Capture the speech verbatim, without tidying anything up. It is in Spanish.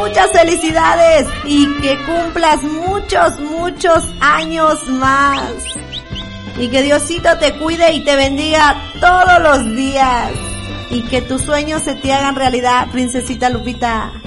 muchas felicidades y que cumplas muchos, muchos años más. Y que Diosito te cuide y te bendiga todos los días. Y que tus sueños se te hagan realidad, princesita Lupita.